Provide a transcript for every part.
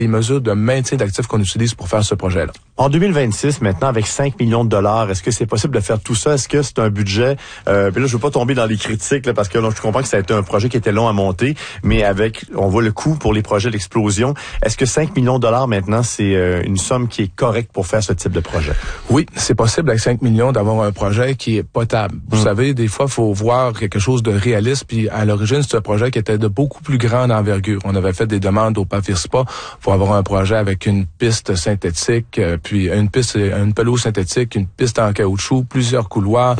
les mesures de maintien d'actifs qu'on utilise pour faire ce projet-là. En 2026, maintenant, avec 5 millions de dollars, est-ce que c'est possible de faire tout ça? Est-ce que c'est un budget... puis là, je veux pas tomber dans les critiques, là, parce que là, je comprends que ça a été un projet qui était long à monter, mais on voit le coût pour les projets d'explosion. Est-ce que 5 millions de dollars, maintenant, c'est une somme qui est correcte pour faire ce type de projet? Oui, c'est possible avec 5 millions d'avoir un projet qui est potable. Vous savez, des fois, il faut voir quelque chose de réaliste, puis à l'origine, c'est un projet qui était de beaucoup plus grande envergure. On avait fait des demandes au PAFIRSPA pour avoir un projet avec une piste synthétique, puis une pelouse synthétique, une piste en caoutchouc, plusieurs couloirs,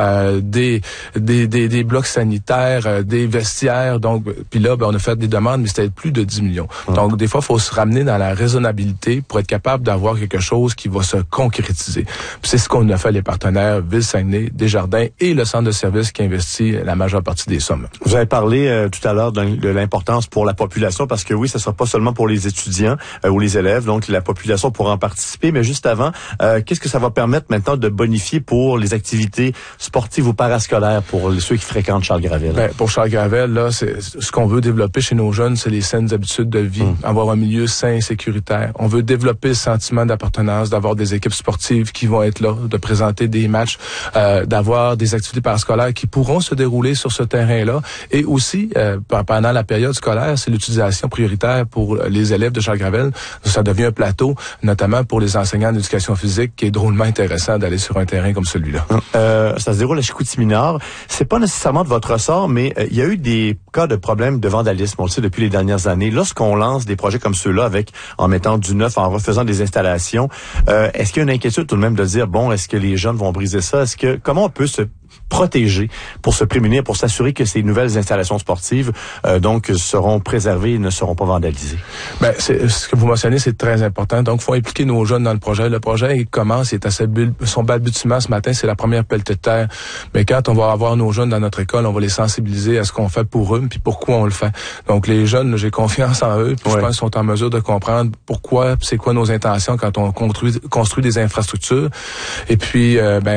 des blocs sanitaires, des vestiaires. Donc, puis là, on a fait des demandes, mais c'était plus de 10 millions. Donc, des fois, il faut se ramener dans la raisonnabilité pour être capable d'avoir quelque chose qui va se concrétiser. Puis c'est ce qu'on a fait les partenaires Ville-Saguenay, Desjardins et le centre de services qui investit la majeure partie des sommes. Vous avez parlé tout à l'heure de l'importance pour la population, parce que oui, ce ne sera pas seulement pour les étudiants ou les élèves, donc la population pourra en participer, mais juste avant, qu'est-ce que ça va permettre maintenant de bonifier pour les activités sportives ou parascolaires pour ceux qui fréquentent Charles Gravel? Ben, pour Charles Gravel, là, c'est ce qu'on veut développer chez nos jeunes, c'est les saines habitudes de vie, avoir un milieu sain et sécuritaire. On veut développer le sentiment d'appartenance, d'avoir des équipes sportives qui vont être là, de présenter des matchs, d'avoir des activités parascolaires qui pourront se dérouler sur ce terrain-là. Et aussi, pendant la période scolaire, c'est l'utilisation prioritaire pour les élèves de Charles Gravel. Ça devient un plateau, notamment pour les enseignants d'éducation physique, qui est drôlement intéressant d'aller sur un terrain comme celui-là. Ça se déroule à Chicoutimi-Nord. C'est pas nécessairement de votre ressort, mais il y a eu des cas de problèmes de vandalisme, on le sait depuis les dernières années. Lorsqu'on lance des projets comme ceux-là, en mettant du neuf, en refaisant des installations, est-ce qu'il y a une inquiétude tout de même de dire, bon, est-ce que les jeunes vont briser ça? Comment on peut se protéger pour se prémunir, pour s'assurer que ces nouvelles installations sportives donc seront préservées et ne seront pas vandalisées? Ben, ce que vous mentionnez, c'est très important. Donc, il faut impliquer nos jeunes dans le projet. Le projet, il commence, il est à son balbutiement ce matin, c'est la première pelletée de terre. Mais quand on va avoir nos jeunes dans notre école, on va les sensibiliser à ce qu'on fait pour eux, puis pourquoi on le fait. Donc, les jeunes, j'ai confiance en eux, puis je pense qu'ils sont en mesure de comprendre pourquoi, c'est quoi nos intentions quand on construit des infrastructures. Et puis,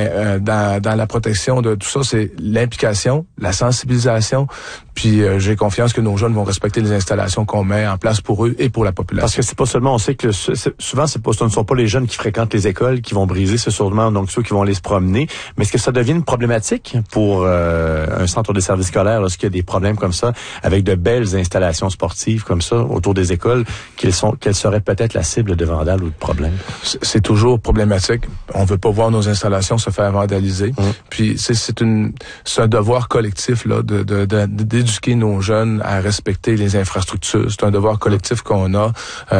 dans la protection de tout ça, c'est l'implication, la sensibilisation, puis j'ai confiance que nos jeunes vont respecter les installations qu'on met en place pour eux et pour la population. Parce que c'est pas seulement, on sait que souvent ce ne sont pas les jeunes qui fréquentent les écoles qui vont briser, c'est sûrement donc ceux qui vont aller se promener. Mais est-ce que ça devient une problématique pour un centre de service scolaire lorsqu'il y a des problèmes comme ça, avec de belles installations sportives comme ça autour des écoles, qu'elles seraient peut-être la cible de vandales ou de problèmes? C'est toujours problématique. On veut pas voir nos installations se faire vandaliser. Puis c'est un devoir collectif là d'éduquer nos jeunes à respecter les infrastructures. C'est un devoir collectif qu'on a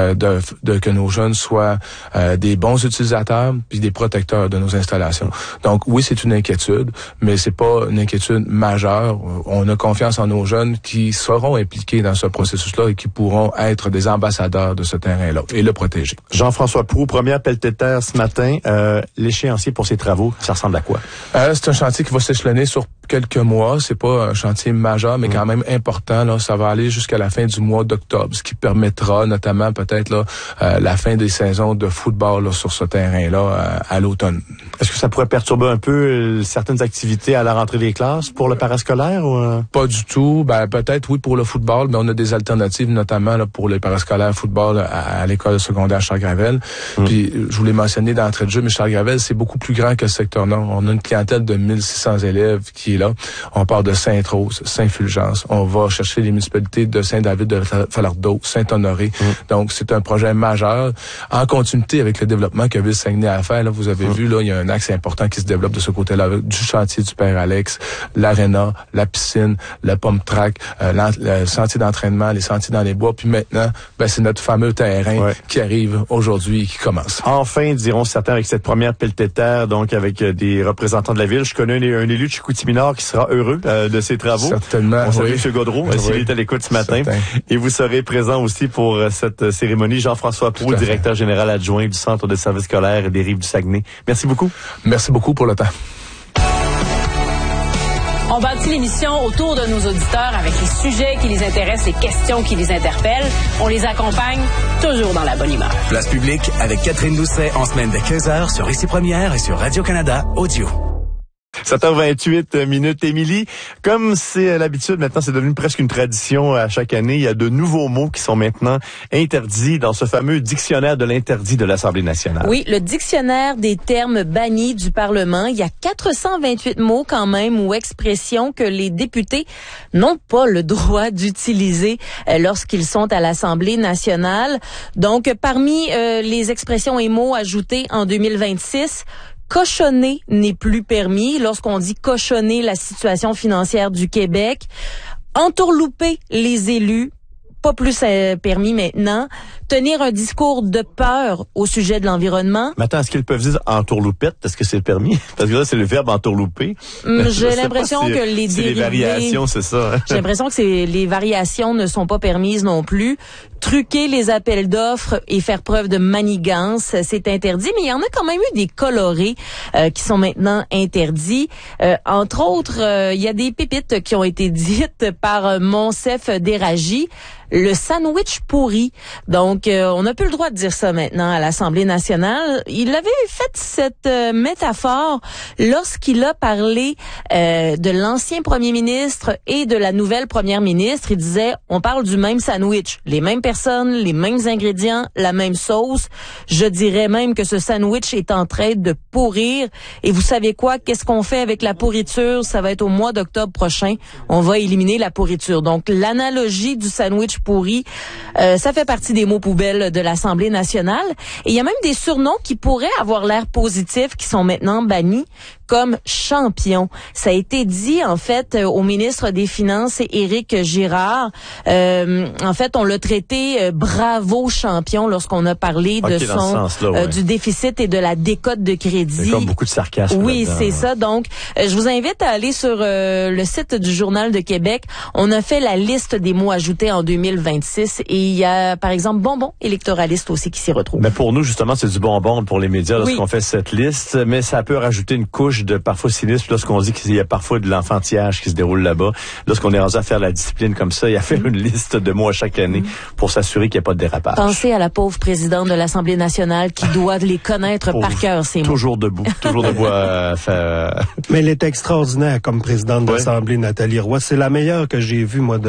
que nos jeunes soient des bons utilisateurs puis des protecteurs de nos installations. Donc oui, c'est une inquiétude, mais c'est pas une inquiétude majeure. On a confiance en nos jeunes qui seront impliqués dans ce processus-là et qui pourront être des ambassadeurs de ce terrain-là et le protéger. Jean-François Proulx, première pelletée de terre ce matin. L'échéancier pour ces travaux, ça ressemble à quoi? C'est un chantier qui va s'échelonner sur quelques mois. C'est pas un chantier majeur, mais quand même important. Là, ça va aller jusqu'à la fin du mois d'octobre, ce qui permettra notamment peut-être là la fin des saisons de football là, sur ce terrain-là à l'automne. Est-ce que ça pourrait perturber un peu certaines activités à la rentrée des classes pour le parascolaire ou Pas du tout. Ben peut-être oui pour le football, mais on a des alternatives notamment là pour les parascolaires football à l'école secondaire Charles Gravel. Puis je vous l'ai mentionné d'entrée de jeu, mais Charles Gravel c'est beaucoup plus grand que ce secteur nord. On a une clientèle de 1600 élèves qui est là. On part de Sainte-Rose, Saint-Fulgence. On va chercher les municipalités de Saint-David-de-Falardeau, Saint-Honoré. Donc, c'est un projet majeur en continuité avec le développement que Ville-Saguenay a à faire. Là, vous avez vu, là, il y a un axe important qui se développe de ce côté-là, avec du chantier du Père Alex, l'aréna, la piscine, le pump track, le sentier d'entraînement, les sentiers dans les bois. Puis maintenant, c'est notre fameux terrain qui arrive aujourd'hui et qui commence. Enfin, diront certains, avec cette première pelletée de terre, donc avec des représentants de la ville. Je connais un élu de Chicoutimi-Nord qui sera heureux de ces travaux. Certainement. On salue M. Gaudreau, s'il est à l'écoute ce matin. Et vous serez présent aussi pour cette cérémonie. Jean-François Proulx, directeur général adjoint du Centre de services scolaires des Rives du Saguenay. Merci beaucoup. Merci beaucoup pour le temps. On bâtit l'émission autour de nos auditeurs avec les sujets qui les intéressent, les questions qui les interpellent. On les accompagne toujours dans la bonne humeur. Place publique avec Catherine Doucet en semaine de 15h sur Ici Première et sur Radio-Canada Audio. 7h28 minutes. Émilie, comme c'est l'habitude, maintenant c'est devenu presque une tradition à chaque année, il y a de nouveaux mots qui sont maintenant interdits dans ce fameux dictionnaire de l'interdit de l'Assemblée nationale. Oui, le dictionnaire des termes bannis du Parlement. Il y a 428 mots quand même ou expressions que les députés n'ont pas le droit d'utiliser lorsqu'ils sont à l'Assemblée nationale. Donc, parmi les expressions et mots ajoutés en 2026, cochonner n'est plus permis. Lorsqu'on dit cochonner la situation financière du Québec, entourlouper les élus, pas plus permis maintenant. Tenir un discours de peur au sujet de l'environnement. Mais attends, est-ce qu'ils peuvent dire entourloupette? Est-ce que c'est permis? Parce que là, c'est le verbe entourlouper. J'ai l'impression que les dérivés... les variations, c'est ça. J'ai l'impression que les variations ne sont pas permises non plus. Truquer les appels d'offres et faire preuve de manigance, c'est interdit. Mais il y en a quand même eu des colorés qui sont maintenant interdits. Entre autres, il y a des pépites qui ont été dites par Monsef Déragi. Le sandwich pourri. Donc, on n'a plus le droit de dire ça maintenant à l'Assemblée nationale. Il avait fait cette métaphore lorsqu'il a parlé de l'ancien premier ministre et de la nouvelle première ministre. Il disait, on parle du même sandwich. Les mêmes personnes, les mêmes ingrédients, la même sauce. Je dirais même que ce sandwich est en train de pourrir. Et vous savez quoi? Qu'est-ce qu'on fait avec la pourriture? Ça va être au mois d'octobre prochain. On va éliminer la pourriture. Donc, l'analogie du sandwich pourri, ça fait partie des mots poubelles de l'Assemblée nationale. Et il y a même des surnoms qui pourraient avoir l'air positifs qui sont maintenant bannis, comme champion. Ça a été dit, en fait, au ministre des Finances, Éric Girard. En fait, on l'a traité bravo champion lorsqu'on a parlé de son du déficit et de la décote de crédit. Il y a comme beaucoup de sarcasme. Oui, c'est ça. Donc, je vous invite à aller sur le site du Journal de Québec. On a fait la liste des mots ajoutés en 2026 et il y a, par exemple, bonbon électoraliste aussi qui s'y retrouve. Mais pour nous, justement, c'est du bonbon pour les médias lorsqu'on fait cette liste, mais ça peut rajouter une couche de parfois cynisme lorsqu'on dit qu'il y a parfois de l'enfantillage qui se déroule là-bas. Lorsqu'on est rendu à faire la discipline comme ça et à faire une liste de mots à chaque année pour s'assurer qu'il n'y a pas de dérapage. Pensez à la pauvre présidente de l'Assemblée nationale qui doit les connaître par cœur, ces mots. Toujours debout à faire... Mais elle est extraordinaire comme présidente de l'Assemblée, Nathalie Roy. C'est la meilleure que j'ai vue, moi,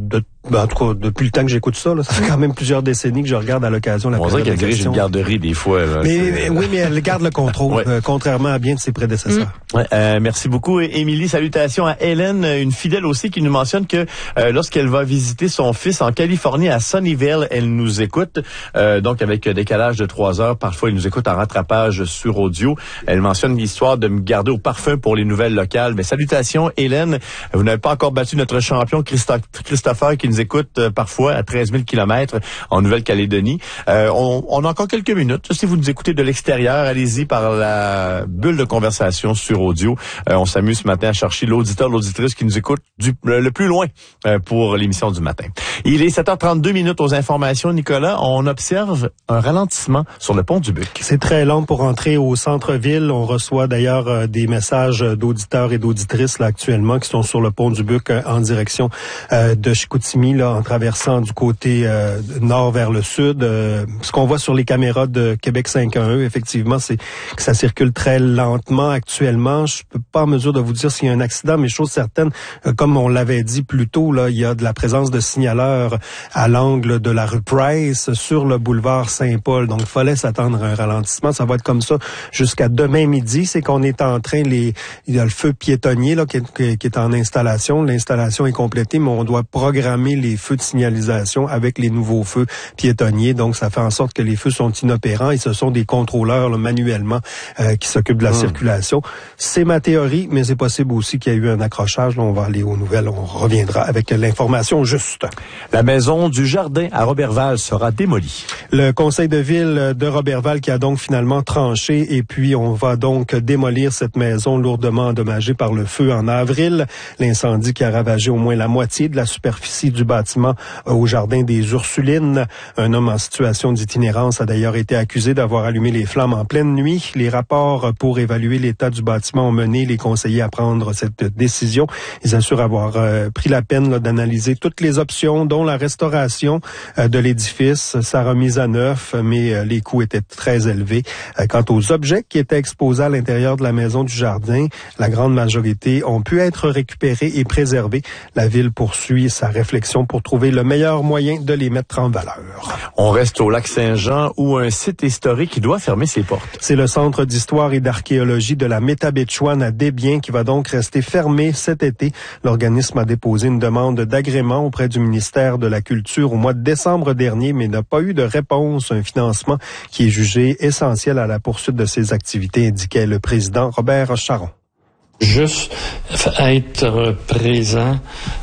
en tout cas, depuis le temps que j'écoute ça, là, ça fait quand même plusieurs décennies que je regarde à l'occasion la période d'élection. On dirait qu'elle dirige une garderie des fois. Là, oui, mais elle garde le contrôle, contrairement à bien de ses prédécesseurs. Merci beaucoup, Émilie. Salutations à Hélène, une fidèle aussi, qui nous mentionne que lorsqu'elle va visiter son fils en Californie, à Sunnyvale, elle nous écoute. Donc, avec décalage de 3 heures, parfois, elle nous écoute en rattrapage sur audio. Elle mentionne l'histoire de me garder au parfum pour les nouvelles locales. Mais salutations, Hélène. Vous n'avez pas encore battu notre champion, Christopher, qui nous écoute parfois à 13 000 kilomètres en Nouvelle-Calédonie. On a encore quelques minutes. Si vous nous écoutez de l'extérieur, allez-y par la bulle de conversation sur audio. On s'amuse ce matin à chercher l'auditeur, l'auditrice qui nous écoute le plus loin pour l'émission du matin. Il est 7h32 minutes aux informations. Nicolas, on observe un ralentissement sur le pont du Buc. C'est très long pour entrer au centre-ville. On reçoit d'ailleurs des messages d'auditeurs et d'auditrices là actuellement qui sont sur le pont du Buc en direction de Chicoutimi, là, en traversant du côté nord vers le sud. Ce qu'on voit sur les caméras de Québec 511, effectivement, c'est que ça circule très lentement actuellement. Je peux pas en mesure de vous dire s'il y a un accident, mais chose certaine, comme on l'avait dit plus tôt, là, il y a de la présence de signaleurs à l'angle de la rue Price sur le boulevard Saint-Paul. Donc, il fallait s'attendre à un ralentissement. Ça va être comme ça jusqu'à demain midi. C'est qu'on est en train, il y a le feu piétonnier là qui est en installation. L'installation est complétée, mais on doit programmer les feux de signalisation avec les nouveaux feux piétonniers. Donc, ça fait en sorte que les feux sont inopérants et ce sont des contrôleurs là, manuellement qui s'occupent de la circulation. C'est ma théorie, mais c'est possible aussi qu'il y ait eu un accrochage. Là, on va aller aux nouvelles. On reviendra avec l'information juste. La maison du Jardin à Roberval sera démolie. Le conseil de ville de Roberval qui a donc finalement tranché et puis on va donc démolir cette maison lourdement endommagée par le feu en avril. L'incendie qui a ravagé au moins la moitié de la superficie du bâtiment au Jardin des Ursulines. Un homme en situation d'itinérance a d'ailleurs été accusé d'avoir allumé les flammes en pleine nuit. Les rapports pour évaluer l'état du bâtiment ont mené les conseillers à prendre cette décision. Ils assurent avoir pris la peine là, d'analyser toutes les options, dont la restauration de l'édifice, sa remise à neuf, mais les coûts étaient très élevés. Quant aux objets qui étaient exposés à l'intérieur de la maison du jardin, la grande majorité ont pu être récupérés et préservés. La ville poursuit sa réflexion pour trouver le meilleur moyen de les mettre en valeur. On reste au lac Saint-Jean où un site historique qui doit fermer ses portes. C'est le Centre d'histoire et d'archéologie de la Métabetchouane à Desbiens qui va donc rester fermé cet été. L'organisme a déposé une demande d'agrément auprès du ministère de la Culture au mois de décembre dernier, mais n'a pas eu de réponse. Un financement qui est jugé essentiel à la poursuite de ses activités, indiquait le président Robert Charron. Juste être présent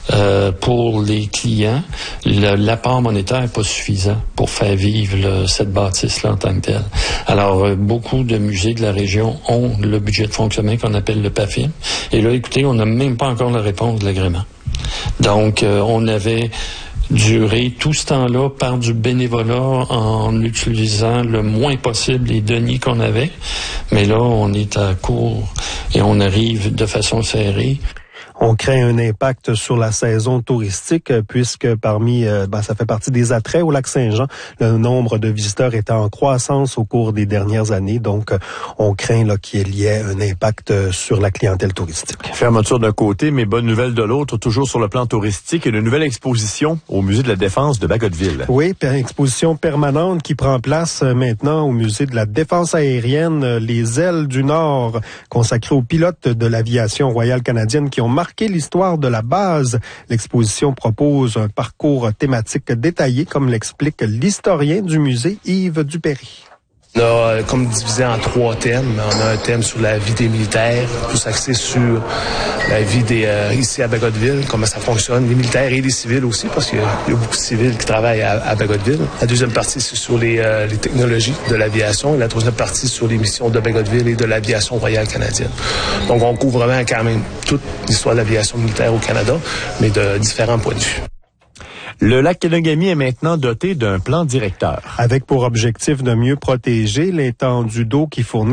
pour les clients, l'apport monétaire n'est pas suffisant pour faire vivre cette bâtisse-là en tant que telle. Alors, beaucoup de musées de la région ont le budget de fonctionnement qu'on appelle le PAFIM. Et là, écoutez, on n'a même pas encore la réponse de l'agrément. Donc, on avait duré tout ce temps-là par du bénévolat en utilisant le moins possible les deniers qu'on avait. Mais là, on est à court et on arrive de façon serrée. On craint un impact sur la saison touristique puisque ça fait partie des attraits au lac Saint-Jean. Le nombre de visiteurs est en croissance au cours des dernières années. Donc, on craint qu'il y ait un impact sur la clientèle touristique. Fermeture d'un côté, mais bonne nouvelle de l'autre, toujours sur le plan touristique. Une nouvelle exposition au Musée de la Défense de Bagotville. Oui, exposition permanente qui prend place maintenant au Musée de la Défense aérienne, les ailes du Nord, consacrée aux pilotes de l'aviation royale canadienne qui ont marqué l'histoire de la base. L'exposition propose un parcours thématique détaillé, comme l'explique l'historien du musée, Yves Dupéry. On a comme divisé en 3 thèmes. On a un thème sur la vie des militaires, plus axé sur la vie ici à Bagotville, comment ça fonctionne, les militaires et les civils aussi, parce qu'il y a beaucoup de civils qui travaillent à Bagotville. La deuxième partie, c'est sur les technologies de l'aviation. Et la troisième partie, sur les missions de Bagotville et de l'aviation royale canadienne. Donc, on couvre vraiment quand même toute l'histoire de l'aviation militaire au Canada, mais de différents points de vue. Le lac Kenogami est maintenant doté d'un plan directeur. Avec pour objectif de mieux protéger l'étendue d'eau qui fournit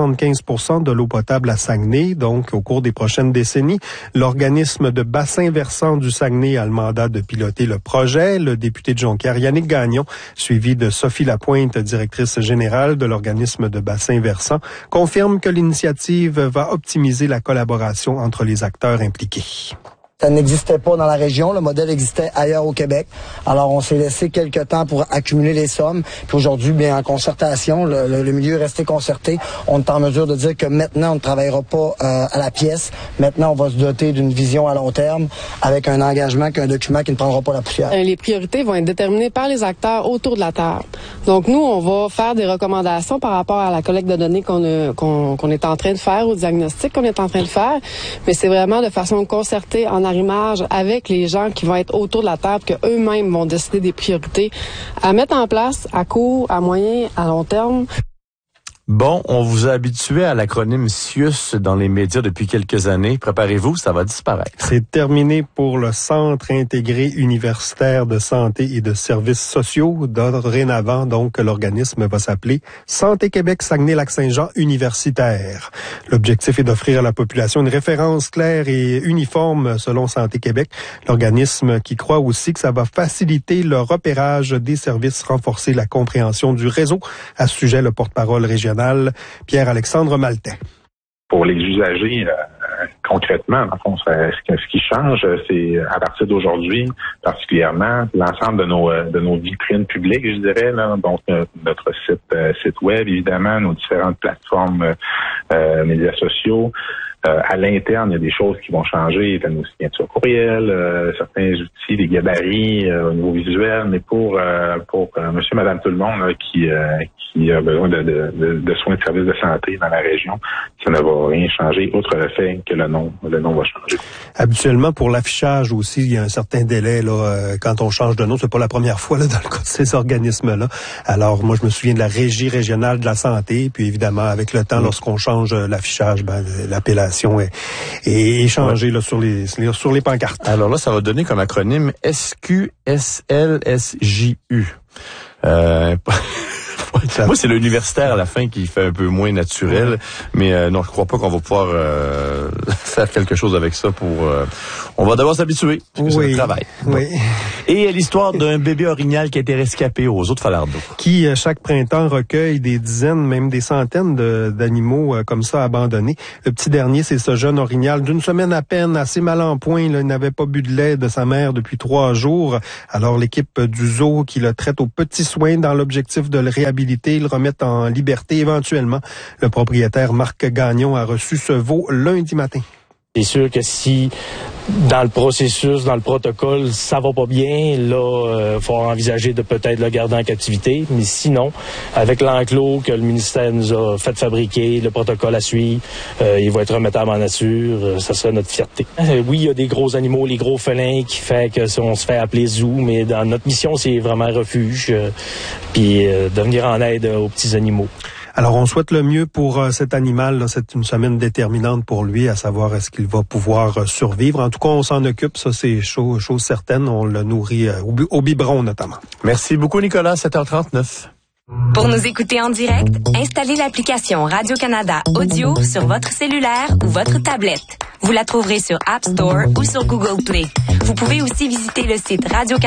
75% de l'eau potable à Saguenay. Donc, au cours des prochaines décennies, l'organisme de bassin versant du Saguenay a le mandat de piloter le projet. Le député de Jonquière, Yannick Gagnon, suivi de Sophie Lapointe, directrice générale de l'organisme de bassin versant, confirme que l'initiative va optimiser la collaboration entre les acteurs impliqués. Ça n'existait pas dans la région. Le modèle existait ailleurs au Québec. Alors, on s'est laissé quelques temps pour accumuler les sommes. Puis aujourd'hui, bien, en concertation, le milieu est resté concerté. On est en mesure de dire que maintenant, on ne travaillera pas à la pièce. Maintenant, on va se doter d'une vision à long terme avec un engagement, qu'un document qui ne prendra pas la poussière. Les priorités vont être déterminées par les acteurs autour de la table. Donc, nous, on va faire des recommandations par rapport à la collecte de données qu'on est en train de faire, au diagnostic qu'on est en train de faire. Mais c'est vraiment de façon concertée, en arrimage avec les gens qui vont être autour de la table, que eux-mêmes vont décider des priorités à mettre en place à court, à moyen, à long terme. Bon, on vous a habitué à l'acronyme CIUS dans les médias depuis quelques années. Préparez-vous, ça va disparaître. C'est terminé pour le Centre intégré universitaire de santé et de services sociaux. Dorénavant, donc, l'organisme va s'appeler Santé Québec Saguenay-Lac-Saint-Jean universitaire. L'objectif est d'offrir à la population une référence claire et uniforme selon Santé Québec. L'organisme qui croit aussi que ça va faciliter le repérage des services, renforcer la compréhension du réseau. À ce sujet, le porte-parole régional Pierre-Alexandre Maltais. Pour les usagers, concrètement, dans le fond, ce qui change, c'est à partir d'aujourd'hui, particulièrement, l'ensemble de nos vitrines publiques, je dirais, là, donc notre site web, évidemment, nos différentes plateformes médias sociaux. À l'interne, il y a des choses qui vont changer, nos signatures courriel, certains outils, les gabarits au niveau visuel, mais pour monsieur, madame, tout le monde là, qui a besoin de soins de services de santé dans la région, ça ne va rien changer, outre le fait que le nom va changer. Habituellement, pour l'affichage aussi, il y a un certain délai là quand on change de nom. C'est pas la première fois là dans le cas de ces organismes-là. Alors, moi, je me souviens de la Régie régionale de la santé, puis évidemment, avec le temps, lorsqu'on change l'affichage, l'appellation est changée là, sur les pancartes. Alors là, ça va donner comme acronyme SQSLSJU. Pas Moi, c'est l'universitaire à la fin qui fait un peu moins naturel. Mais non, je crois pas qu'on va pouvoir faire quelque chose avec ça on va devoir s'habituer. Parce que c'est le travail. Oui. Et l'histoire d'un bébé orignal qui a été rescapé aux eaux de Falardeau. Qui, chaque printemps, recueille des dizaines, même des centaines d'animaux comme ça abandonnés. Le petit dernier, c'est ce jeune orignal d'une semaine à peine, assez mal en point. Là, il n'avait pas bu de lait de sa mère depuis 3 jours. Alors, l'équipe du zoo qui le traite aux petits soins dans l'objectif de le réhabiliter, le remettre en liberté éventuellement. Le propriétaire Marc Gagnon a reçu ce veau lundi matin. C'est sûr que si dans le processus, dans le protocole, ça va pas bien, là, faut envisager de peut-être le garder en captivité. Mais sinon, avec l'enclos que le ministère nous a fait fabriquer, le protocole à suivre, il va être remettable en nature, ça serait notre fierté. Oui, il y a des gros animaux, les gros félins qui fait que on se fait appeler zoo, mais dans notre mission, c'est vraiment refuge, puis de venir en aide aux petits animaux. Alors, on souhaite le mieux pour cet animal. Là. C'est une semaine déterminante pour lui, à savoir est-ce qu'il va pouvoir survivre. En tout cas, on s'en occupe, ça c'est chose certaine. On le nourrit au biberon notamment. Merci beaucoup, Nicolas. 7h39. Pour nous écouter en direct, installez l'application Radio-Canada Audio sur votre cellulaire ou votre tablette. Vous la trouverez sur App Store ou sur Google Play. Vous pouvez aussi visiter le site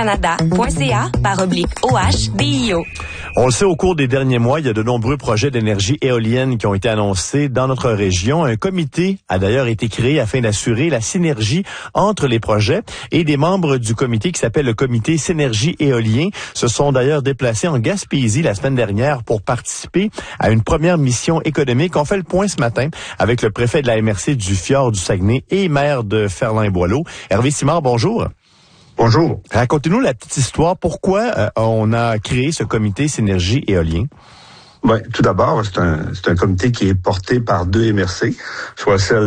radiocanada.ca/OHDIO. On le sait, au cours des derniers mois, il y a de nombreux projets d'énergie éolienne qui ont été annoncés dans notre région. Un comité a d'ailleurs été créé afin d'assurer la synergie entre les projets et des membres du comité qui s'appelle le comité Synergie éolien se sont d'ailleurs déplacés en Gaspésie la semaine dernière pour participer à une première mission économique. On fait le point ce matin avec le préfet de la MRC du Fjord du Saguenay et maire de Ferland-Boileau. Hervé Simard, bonjour. Bonjour. Racontez-nous la petite histoire. Pourquoi on a créé ce comité Synergie éolien? Ben, tout d'abord, c'est un comité qui est porté par 2 MRC, soit celle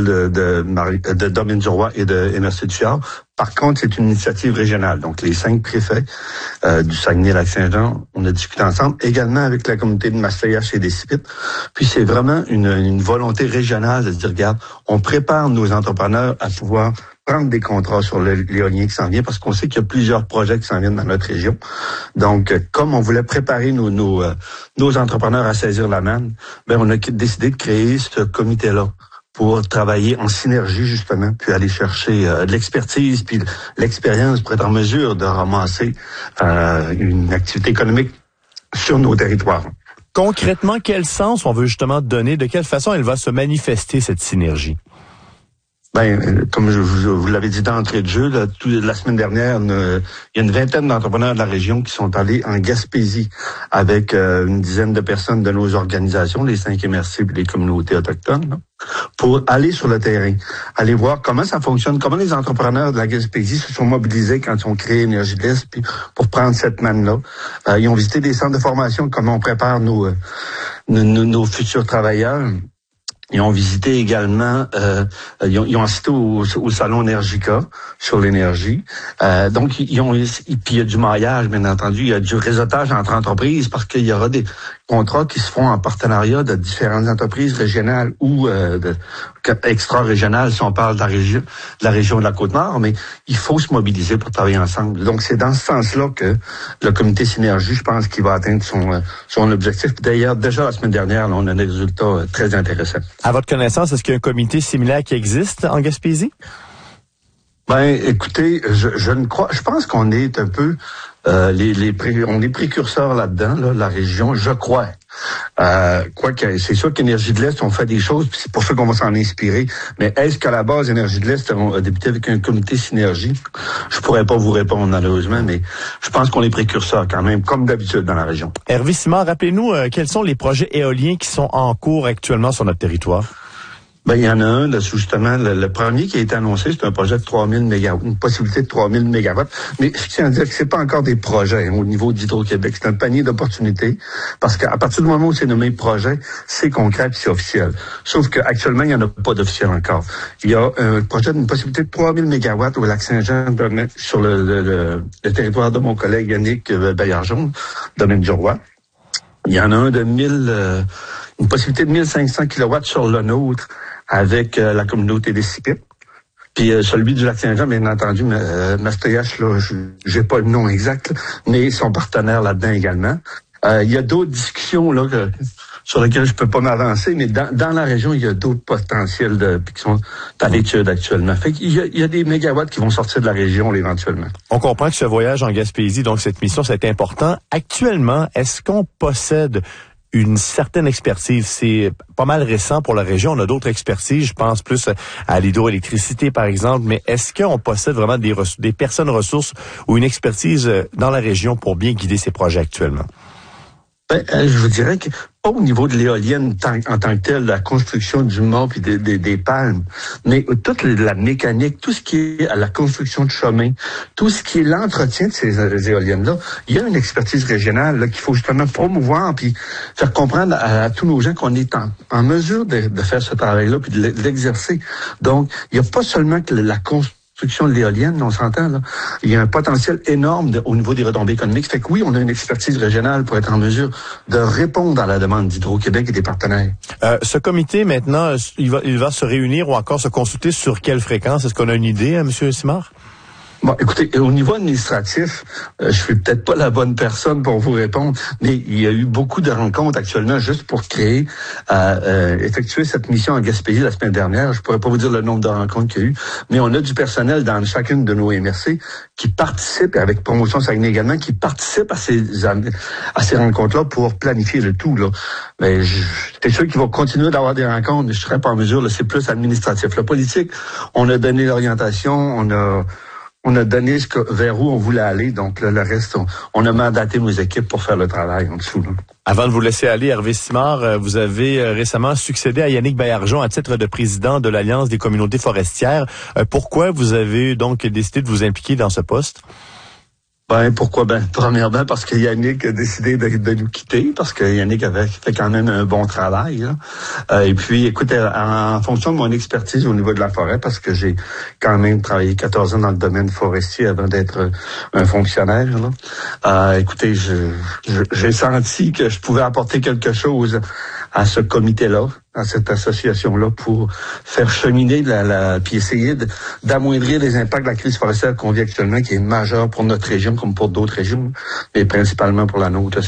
de Domaine du Roi et de MRC du Fjord. Par contre, c'est une initiative régionale. Donc, les 5 préfets du Saguenay-Lac-Saint-Jean, on a discuté ensemble, également avec la communauté de Massayache et des Cipites. Puis, c'est vraiment une volonté régionale de dire, regarde, on prépare nos entrepreneurs à pouvoir prendre des contrats sur l'éolien qui s'en vient, parce qu'on sait qu'il y a plusieurs projets qui s'en viennent dans notre région. Donc, comme on voulait préparer nos entrepreneurs à saisir la manne, ben on a décidé de créer ce comité-là pour travailler en synergie, justement, puis aller chercher de l'expertise, puis l'expérience pour être en mesure de ramasser une activité économique sur nos territoires. Concrètement, quel sens on veut justement donner? De quelle façon elle va se manifester, cette synergie? Ben, comme vous l'avez dit d'entrée de jeu, la semaine dernière, il y a une vingtaine d'entrepreneurs de la région qui sont allés en Gaspésie avec une dizaine de personnes de nos organisations, les 5 MRC et les communautés autochtones, là, pour aller sur le terrain, aller voir comment ça fonctionne, comment les entrepreneurs de la Gaspésie se sont mobilisés quand ils ont créé Énergie de l'Est puis pour prendre cette manne-là. Ils ont visité des centres de formation, comment on prépare nos futurs travailleurs. Ils ont visité également, ils ont assisté au salon Energica sur l'énergie. Donc, puis il y a du maillage, bien entendu, il y a du réseautage entre entreprises parce qu'il y aura des contrats qui se font en partenariat de différentes entreprises régionales ou extra-régionales si on parle de la région de la Côte-Nord, mais il faut se mobiliser pour travailler ensemble. Donc, c'est dans ce sens-là que le comité Synergie, je pense qu'il va atteindre son objectif. D'ailleurs, déjà la semaine dernière, là, on a des résultats très intéressants. À votre connaissance, est-ce qu'il y a un comité similaire qui existe en Gaspésie? Ben, écoutez, je pense qu'on est un peu on est précurseurs là-dedans, là, la région, je crois. Quoique, c'est sûr qu'Énergie de l'Est, on fait des choses, puis c'est pour ça qu'on va s'en inspirer. Mais est-ce qu'à la base, Énergie de l'Est a débuté avec un comité synergie? Je pourrais pas vous répondre malheureusement, mais je pense qu'on est précurseurs quand même, comme d'habitude dans la région. Hervé Simard, rappelez-nous quels sont les projets éoliens qui sont en cours actuellement sur notre territoire? Ben, il y en a un, là, justement, le premier qui a été annoncé, c'est un projet de 3000 mégawatts, une possibilité de 3000 mégawatts. Mais je tiens à dire que c'est pas encore des projets, au niveau d'Hydro-Québec. C'est un panier d'opportunités. Parce qu'à partir du moment où c'est nommé projet, c'est concret et c'est officiel. Sauf qu'actuellement, il n'y en a pas d'officiel encore. Il y a un projet d'une possibilité de 3000 mégawatts au Lac-Saint-Jean, sur le territoire de mon collègue Yannick Baillargeon, Domaine du Roi. Il y en a un de une possibilité de 1500 kilowatts sur le nôtre, avec la communauté des Cipites. Puis celui du Lac-Saint-Jean, bien entendu, Massayache, là, j'ai pas le nom exact, là, mais ils sont partenaires là-dedans également. Il y a d'autres discussions là sur lesquelles je peux pas m'avancer, mais dans la région, il y a d'autres potentiels qui sont à l'étude actuellement. Fait qu'il y a des mégawatts qui vont sortir de la région là, éventuellement. On comprend que ce voyage en Gaspésie, donc cette mission, c'est important. Actuellement, est-ce qu'on possède une certaine expertise? C'est pas mal récent pour la région. On a d'autres expertises. Je pense plus à l'hydroélectricité, par exemple. Mais est-ce qu'on possède vraiment des personnes ressources ou une expertise dans la région pour bien guider ces projets actuellement? Je vous dirais que pas au niveau de l'éolienne en tant que telle, la construction du mât puis des palmes, mais toute la mécanique, tout ce qui est à la construction de chemin, tout ce qui est l'entretien de ces éoliennes-là, il y a une expertise régionale là, qu'il faut justement promouvoir puis faire comprendre à tous nos gens qu'on est en mesure de faire ce travail-là puis de l'exercer. Donc, il n'y a pas seulement que la construction de l'éolienne, on s'entend, là. Il y a un potentiel énorme au niveau des retombées économiques. Fait que oui, on a une expertise régionale pour être en mesure de répondre à la demande d'Hydro-Québec et des partenaires. Ce comité, maintenant, il va se réunir ou encore se consulter sur quelle fréquence? Est-ce qu'on a une idée, M. Simard? Bon, écoutez, au niveau administratif, je suis peut-être pas la bonne personne pour vous répondre, mais il y a eu beaucoup de rencontres actuellement juste pour effectuer cette mission en Gaspésie la semaine dernière. Je pourrais pas vous dire le nombre de rencontres qu'il y a eu, mais on a du personnel dans chacune de nos MRC qui participe, avec Promotion Saguenay également, qui participe à ces rencontres-là pour planifier le tout, là. Mais c'est sûr qu'il va continuer d'avoir des rencontres, mais je serais pas en mesure, là, c'est plus administratif. Le politique, on a donné l'orientation, on a donné vers où on voulait aller, donc là, le reste, on a mandaté nos équipes pour faire le travail en dessous. Là. Avant de vous laisser aller, Hervé Simard, vous avez récemment succédé à Yannick Baillargeon à titre de président de l'Alliance des communautés forestières. Pourquoi vous avez donc décidé de vous impliquer dans ce poste? Pourquoi? Premièrement, parce que Yannick a décidé de nous quitter, parce que Yannick avait fait quand même un bon travail. Là. Et puis, écoutez, en fonction de mon expertise au niveau de la forêt, parce que j'ai quand même travaillé 14 ans dans le domaine forestier avant d'être un fonctionnaire. Là. Écoutez, j'ai senti que je pouvais apporter quelque chose à ce comité-là, à cette association-là, pour faire cheminer puis essayer d'amoindrir les impacts de la crise forestière qu'on vit actuellement, qui est majeure pour notre région comme pour d'autres régions, mais principalement pour la nôtre.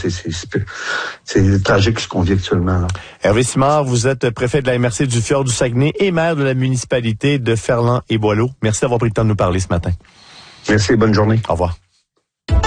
C'est tragique ce qu'on vit actuellement. Là. Hervé Simard, vous êtes préfet de la MRC du Fjord du Saguenay et maire de la municipalité de Ferland et Boileau. Merci d'avoir pris le temps de nous parler ce matin. Merci, bonne journée. Au revoir.